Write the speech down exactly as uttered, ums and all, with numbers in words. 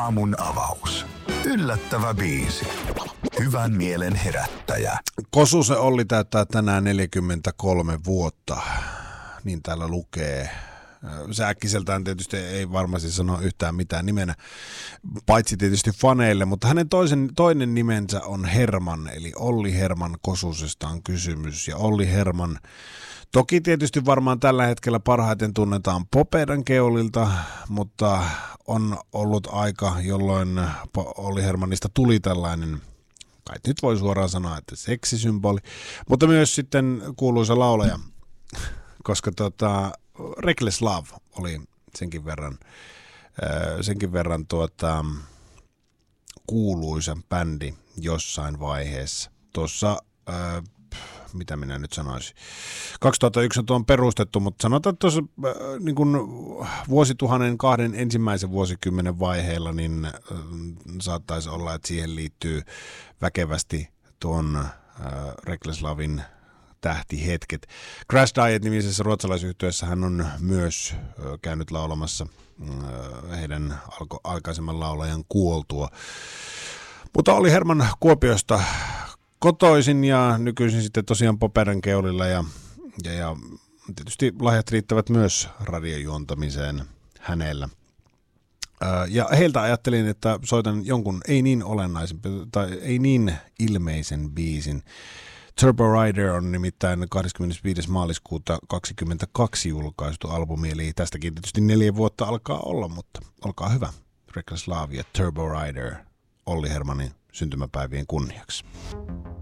aamun avaus. Yllättävä biisi. Hyvän mielen herättäjä. Kosusen Olli täyttää tänään neljäkymmentäkolme vuotta. Niin täällä lukee. Se äkkiseltään tietysti ei varmasti sano yhtään mitään nimenä, paitsi tietysti faneille, mutta hänen toisen, toinen nimensä on Herman, eli Olli Herman Kosusesta on kysymys. Ja Olli Herman, toki tietysti varmaan tällä hetkellä parhaiten tunnetaan Popedan keulilta, mutta on ollut aika, jolloin Olli Hermanista tuli tällainen, kai nyt voi suoraan sanoa, että seksisymboli, mutta myös sitten kuuluisa laulaja, koska tota... Reckless Love oli senkin verran, senkin verran tuota, kuuluisa bändi jossain vaiheessa. Tuossa, äh, mitä minä nyt sanoisin, kaksituhattayksi on perustettu, mutta sanotaan, että tuossa äh, niin kuin vuosituhannen kahden ensimmäisen vuosikymmenen vaiheilla, niin äh, saattaisi olla, että siihen liittyy väkevästi tuon äh, Reckless Lovein tähtihetket. Crash Diet-nimisessä ruotsalaisyhtiössä hän on myös käynyt laulamassa heidän alko- aikaisemman laulajan kuoltua. Mutta oli Herman Kuopiosta kotoisin ja nykyisin sitten tosiaan Popedan keulilla ja, ja, ja tietysti lahjat riittävät myös radiojuontamiseen hänellä. Ja heiltä ajattelin, että soitan jonkun ei niin olennaisen tai ei niin ilmeisen biisin. Turbo Rider on nimittäin kahdeskymmenesviides maaliskuuta kaksikymmentäkaksi julkaistu albumi, eli tästäkin tietysti neljä vuotta alkaa olla, mutta olkaa hyvä. Reckless Love ja Turbo Rider Olli Hermanin syntymäpäivien kunniaksi.